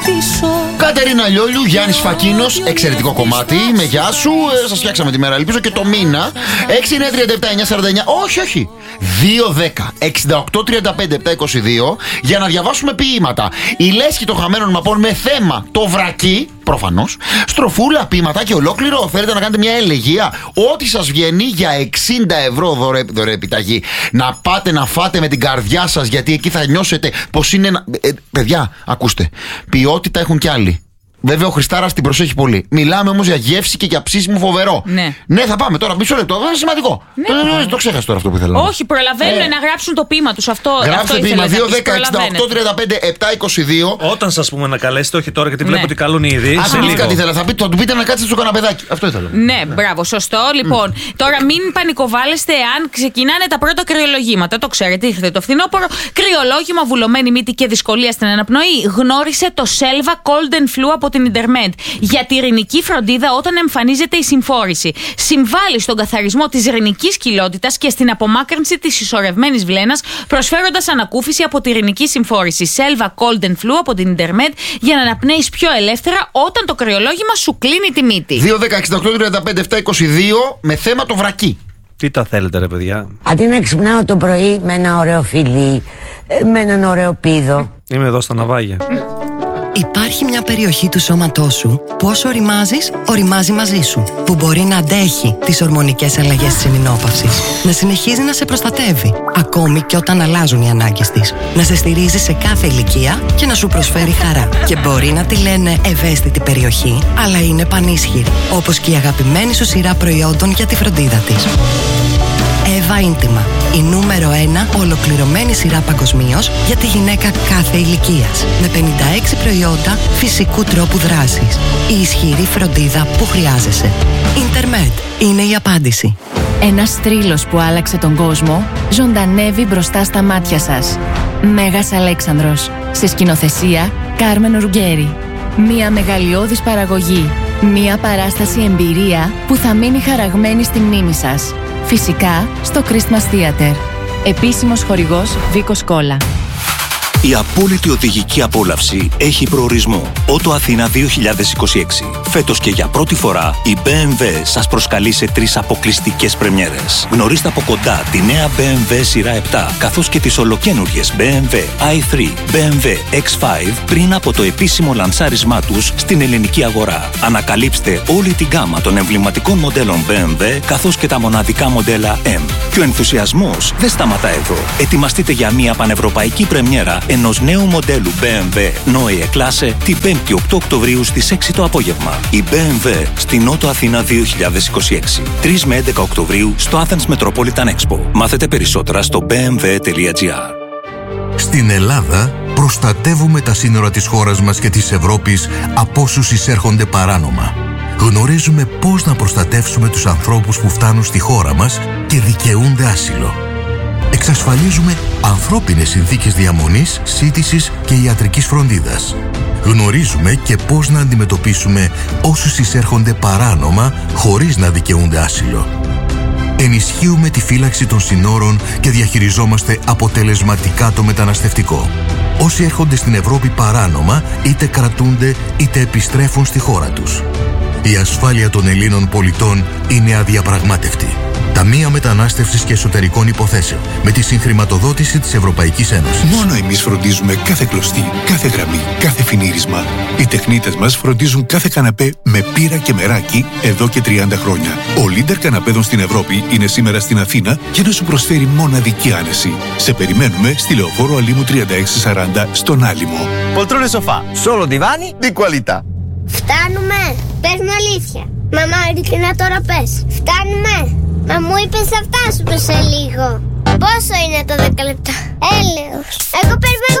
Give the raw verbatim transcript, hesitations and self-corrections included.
ζητήσω. Κατερίνα Λιόλιου, Γιάννης Φακίνος, εξαιρετικό κομμάτι. Με γεια σου, ε, σας φτιάξαμε τη μέρα, ελπίζω και το μήνα. έξι εννιά τρία επτά εννιά σαράντα εννιά, όχι, όχι. δύο δέκα εξήντα οκτώ τριάντα πέντε επτακόσια είκοσι δύο για να διαβάσουμε ποίηματα. Η λέσχη των χαμένων μαπών με θέμα το βρακί, προφανώς. Στροφούλα, ποίηματα και ολόκληρο. Θέλετε να κάνετε μια ελεγεία. Ό,τι σας βγαίνει για εξήντα ευρώ δωρε, δωρε επιταγή. Να πάτε να φάτε με την καρδιά σας, γιατί εκεί θα νιώσετε πως είναι ένα. Ε, παιδιά, ακούστε. Ποιότητα έχουν κι άλλοι. Βέβαια, ο Χριστάρας την προσέχει πολύ. Μιλάμε όμως για γεύση και για ψήσιμο φοβερό. Ναι. Ναι, θα πάμε τώρα. Μισό λεπτό. Είναι σημαντικό. Ναι, το, το, το ξέχασα τώρα αυτό που ήθελα. Όχι, προλαβαίνουν ε. να γράψουν το ποίημα τους. Αυτό, Γράψτε αυτό ποίημα δύο δέκα εξήντα οκτώ τριάντα πέντε επτακόσια είκοσι δύο. Όταν σας πούμε να καλέσετε, όχι τώρα γιατί βλέπω ναι. ότι καλούν ήδη. Α, δεν κάτι ήθελα. Θα, πει, θα του πείτε να κάτσετε στο καναπεδάκι. Αυτό ήθελα. Ναι, ναι, μπράβο, σωστό. Λοιπόν, mm. τώρα μην πανικοβάλλεστε αν ξεκινάνε τα πρώτα κρυολογήματα. Το ξέρετε, ήρθε το φθινόπωρο. Κρυολόγημα, βουλωμένη μύτη και δυσκολία στην αναπνοή. Γνώρισε το Selva Cold and Flu από την Intermed. Για τη ρηνική φροντίδα όταν εμφανίζεται η συμφόρηση. Συμβάλλει στον καθαρισμό της ρηνικής κοιλότητας και στην απομάκρυνση της συσσωρευμένης βλένας, προσφέροντας ανακούφιση από τη ρηνική συμφόρηση. Selva Cold and Flu από την Intermed για να αναπνέεις πιο ελεύθερα όταν το κρυολόγημα σου κλείνει τη μύτη. δύο δέκα εξήντα οκτώ τριάντα πέντε επτακόσια είκοσι δύο με θέμα το βρακί. Τι τα θέλετε, ρε παιδιά. Αντί να ξυπνάω το πρωί με ένα ωραίο φιλί, με έναν ωραίο πίδο. Είμαι εδώ στα ναυάγια. Υπάρχει μια περιοχή του σώματός σου που όσο οριμάζεις, οριμάζει μαζί σου. Που μπορεί να αντέχει τις ορμονικές αλλαγές της εμεινόπαυσης. Να συνεχίζει να σε προστατεύει, ακόμη και όταν αλλάζουν οι ανάγκες της. Να σε στηρίζει σε κάθε ηλικία και να σου προσφέρει χαρά. Και μπορεί να τη λένε ευαίσθητη περιοχή, αλλά είναι πανίσχυρη. Όπως και η αγαπημένη σου σειρά προϊόντων για τη φροντίδα της. Εύα Ίντιμα, η νούμερο ένα ολοκληρωμένη σειρά παγκοσμίως για τη γυναίκα κάθε ηλικίας. Με πενήντα έξι προϊόντα φυσικού τρόπου δράσης. Η ισχυρή φροντίδα που χρειάζεσαι. Intermed είναι η απάντηση. Ένας θρύλος που άλλαξε τον κόσμο ζωντανεύει μπροστά στα μάτια σας. Μέγας Αλέξανδρος. Σε σκηνοθεσία Κάρμεν Ρουγκέρι. Μια μεγαλειώδης παραγωγή. Μια παράσταση εμπειρία που θα μείνει χαραγμένη στη μνήμη σας. Φυσικά στο Christmas Theater. Επίσημος χορηγός Βίκος Κόλλα. Η απόλυτη οδηγική απόλαυση έχει προορισμό. Ότο Αθήνα δύο χιλιάδες είκοσι έξι. Φέτος και για πρώτη φορά η μπι εμ ντάμπλιου σας προσκαλεί σε τρεις αποκλειστικές πρεμιέρες. Γνωρίστε από κοντά τη νέα μπι εμ ντάμπλιου σειρά επτά, καθώς και τις ολοκαίνουργιες μπι εμ ντάμπλιου άι θρι, μπι εμ ντάμπλιου εξ πέντε πριν από το επίσημο λανσάρισμά τους στην ελληνική αγορά. Ανακαλύψτε όλη την γκάμα των εμβληματικών μοντέλων μπι εμ ντάμπλιου, καθώς και τα μοναδικά μοντέλα M. Και ο ενθουσιασμός δεν σταματά εδώ. Ετοιμαστείτε για μια πανευρωπαϊκή πρεμιέρα ενός νέου μοντέλου μπι εμ ντάμπλιου Neue Klasse την πέμπτη οκτώ Οκτωβρίου στις έξι το απόγευμα. Η μπι εμ ντάμπλιου στην Ότο Αθήνα δύο χιλιάδες είκοσι έξι. τρεις με έντεκα Οκτωβρίου στο Athens Metropolitan Expo. Μάθετε περισσότερα στο μπι εμ ντάμπλιου τελεία τζι άρ. Στην Ελλάδα προστατεύουμε τα σύνορα της χώρας μας και της Ευρώπης από όσους εισέρχονται παράνομα. Γνωρίζουμε πώς να προστατεύσουμε τους ανθρώπους που φτάνουν στη χώρα μας και δικαιούνται άσυλο. Εξασφαλίζουμε ανθρώπινες συνθήκες διαμονής, σύντησης και ιατρικής φροντίδας. Γνωρίζουμε και πώς να αντιμετωπίσουμε όσους εισέρχονται παράνομα χωρίς να δικαιούνται άσυλο. Ενισχύουμε τη φύλαξη των συνόρων και διαχειριζόμαστε αποτελεσματικά το μεταναστευτικό. Όσοι έρχονται στην Ευρώπη παράνομα, είτε κρατούνται είτε επιστρέφουν στη χώρα τους. Η ασφάλεια των Ελλήνων πολιτών είναι αδιαπραγμάτευτη. Ταμεία Μετανάστευσης και Εσωτερικών Υποθέσεων, με τη συγχρηματοδότηση της Ευρωπαϊκής Ένωσης. Μόνο εμείς φροντίζουμε κάθε κλωστή, κάθε γραμμή, κάθε φινίρισμα. Οι τεχνίτες μας φροντίζουν κάθε καναπέ με πύρα και μεράκι εδώ και τριάντα χρόνια. Ο leader καναπέδων στην Ευρώπη είναι σήμερα στην Αθήνα για να σου προσφέρει μοναδική άνεση. Σε περιμένουμε στη Λεωφόρο Αλήμου τριάντα έξι σαράντα στον Άλυμο. Poltrone sofà, solo divani di qualità. Φτάνουμε! Πες μου αλήθεια. Μαμά, ειλικρινά τώρα πες. Φτάνουμε! Μα μου είπες θα φτάσουμε σε λίγο. Πόσο είναι το δέκα λεπτά? Έλεος. Εγώ περιμένω